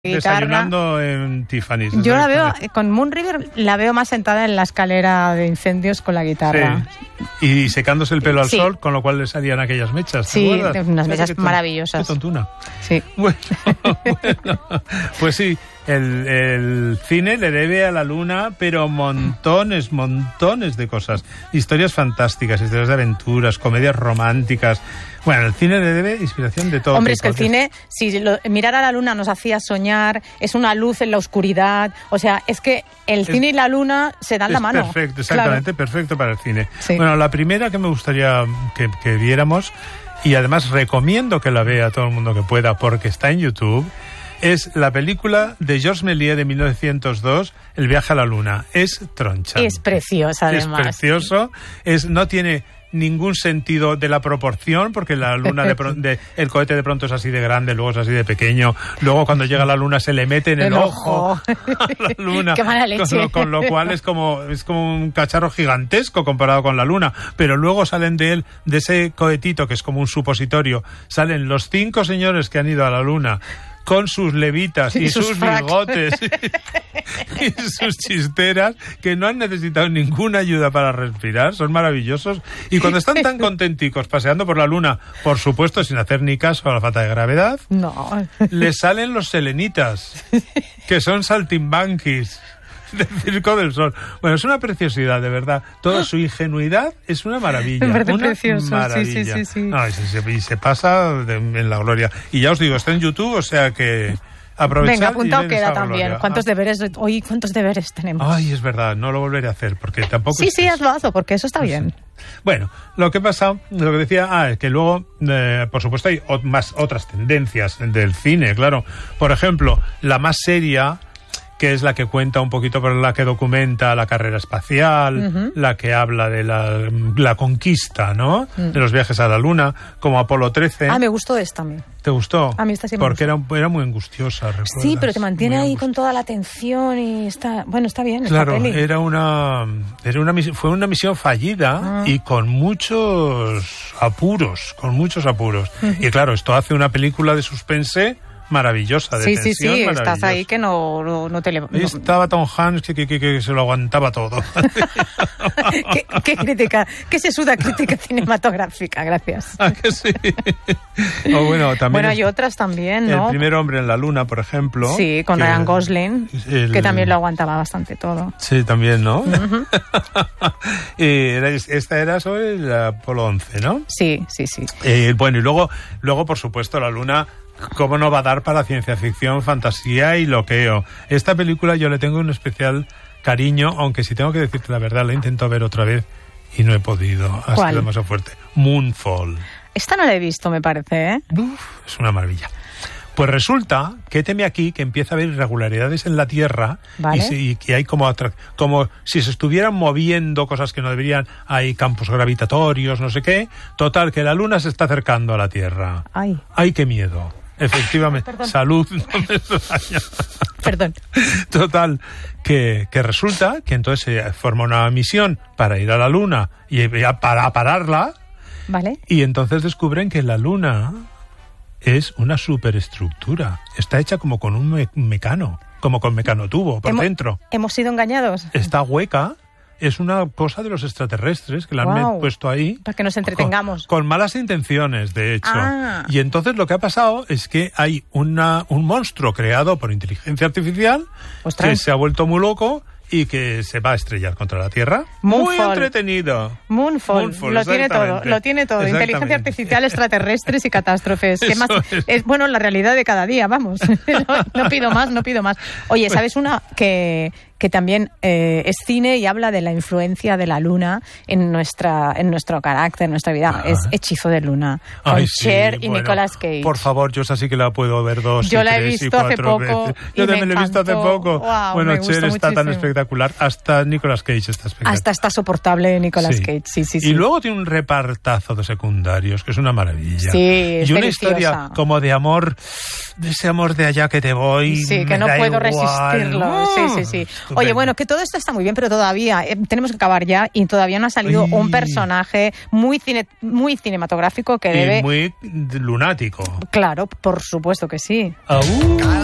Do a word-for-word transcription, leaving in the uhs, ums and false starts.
guitarra. Desayunando en Tiffany's. Yo la veo, con Moon River, la veo más sentada en la escalera de incendios con la guitarra. Sí. Y secándose el pelo al sí. sol, con lo cual le salían aquellas mechas. ¿Te sí, acuerdas? unas mechas Qué maravillosas. Qué tontuna. Sí. Bueno, bueno, pues sí, el, el cine le debe a la luna, pero montones, montones de cosas. Historias fantásticas, historias de aventuras, comedias románticas. Bueno, el cine le debe inspiración de todo. Hombre, es que el cine, si lo, mirar a la luna nos hacía soñar, es una luz en la oscuridad. O sea, es que el es, cine y la luna se dan la mano. Perfecto, exactamente, claro. Perfecto para el cine. Sí. Bueno, la primera que me gustaría que, que viéramos, y además recomiendo que la vea todo el mundo que pueda, porque está en YouTube, es la película de Georges Méliès de mil novecientos dos, El viaje a la luna. Es tronchante. Es preciosa, además. Es precioso, es, no tiene ningún sentido de la proporción, porque la luna de, de el cohete de pronto es así de grande, luego es así de pequeño, luego cuando llega la luna se le mete en el, el ojo, ojo a la luna. Qué mala leche. Con lo, con lo cual es como es como un cacharro gigantesco comparado con la luna, pero luego salen de él, de ese cohetito que es como un supositorio, salen los cinco señores que han ido a la luna con sus levitas y, y sus, sus bigotes y, y sus chisteras, que no han necesitado ninguna ayuda para respirar, son maravillosos. Y cuando están tan contenticos paseando por la luna, por supuesto sin hacer ni caso a la falta de gravedad, no. les salen los selenitas, que son saltimbanquis del Circo del Sol. Bueno, es una preciosidad, de verdad. Toda su ingenuidad es una maravilla. Me parece una precioso, maravilla. sí, sí, sí. sí. No, y, se, y se pasa de, en la gloria. Y ya os digo, está en YouTube, o sea que aprovechad. Venga, apuntado y queda también. Gloria. ¿Cuántos ah. deberes hoy cuántos deberes tenemos? Ay, es verdad, no lo volveré a hacer, porque tampoco... Sí, es sí, hazlo, hazlo, porque eso está bien. Bueno, lo que pasa, lo que decía, ah, es que luego, eh, por supuesto, hay o, más otras tendencias del cine, claro. Por ejemplo, la más seria, que es la que cuenta un poquito, por la que documenta la carrera espacial, uh-huh. la que habla de la, la conquista, ¿no? Uh-huh. De los viajes a la luna, como Apolo trece. Ah, me gustó esta a mí. ¿Te gustó? A mí esta sí me Porque gustó. Era, era muy angustiosa, ¿recuerdas? Sí, pero te mantiene muy ahí angust... con toda la atención y está... Bueno, está bien, claro, esta peli. era una, era una fue una misión fallida uh-huh. y con muchos apuros, con muchos apuros. Uh-huh. Y claro, esto hace una película de suspense maravillosa, de sí, tensión, sí, sí, estás ahí que no, no, no te... Le... Estaba Tom Hanks que, que, que, que se lo aguantaba todo. ¿Qué, qué crítica? ¿Qué se suda crítica cinematográfica? Gracias. ¿Ah, que sí? O bueno, también bueno, hay otras también, ¿no? El primer hombre en la luna, por ejemplo. Sí, con Ryan Gosling, el... que también lo aguantaba bastante todo. Sí, también, ¿no? Uh-huh. Y esta era sobre el Apolo once, ¿no? Sí, sí, sí. Eh, bueno, y luego, luego, por supuesto, la luna... ¿Cómo no va a dar para ciencia ficción, fantasía y loqueo? Esta película yo le tengo un especial cariño, aunque si tengo que decirte la verdad, la intento ver otra vez y no he podido. Ha sido demasiado fuerte. Moonfall. Esta no la he visto, me parece, ¿eh? Uf, es una maravilla. Pues resulta que teme aquí que empieza a haber irregularidades en la Tierra, ¿vale? y, si, y que hay como, como si se estuvieran moviendo cosas que no deberían, hay campos gravitatorios, no sé qué. Total, que la Luna se está acercando a la Tierra. Ay, ¡Ay, qué miedo! Efectivamente. Perdón. Salud. No me extraña. Perdón. Total, que, que resulta que entonces se forma una misión para ir a la Luna y para pararla. Vale. Y entonces descubren que la Luna es una superestructura. Está hecha como con un me- mecano, como con mecanotubo por ¿Hemos, dentro. ¿Hemos sido engañados? Está hueca. Es una cosa de los extraterrestres que la wow. han puesto ahí. Para que nos entretengamos. Con, con malas intenciones, de hecho. Ah. Y entonces lo que ha pasado es que hay una, un monstruo creado por inteligencia artificial Ostras. que se ha vuelto muy loco y que se va a estrellar contra la Tierra. Moonfall. Muy entretenido. Moonfall. Moonfall, lo tiene todo, lo tiene todo. Inteligencia artificial, extraterrestres y catástrofes. ¿Qué más? Es. es bueno la realidad de cada día, vamos. no, no pido más, no pido más. Oye, ¿sabes una que que también eh, es cine y habla de la influencia de la luna en nuestra en nuestro carácter, en nuestra vida? Ah. Es Hechizo de Luna, con Ay, Cher sí, y bueno, Nicolas Cage. Por favor, yo esa sí que la puedo ver dos Yo y la he tres visto y hace cuatro poco veces. y Yo me también la he visto hace encantó. poco. Wow, bueno, me Cher gustó está muchísimo. tan espectacular. Hasta Nicolas Cage está espectacular. Hasta está soportable Nicolas sí. Cage, sí, sí, sí. Y luego tiene un repartazo de secundarios, que es una maravilla. Sí, es y una deliciosa. historia como de amor, de ese amor de allá que te voy. Sí, que no puedo igual. resistirlo. Sí, sí, sí. Estupendo. Oye, bueno, que todo esto está muy bien, pero todavía eh, tenemos que acabar ya y todavía no ha salido Uy. un personaje muy cine, muy cinematográfico que y debe... muy lunático. Claro, por supuesto que sí. Uh.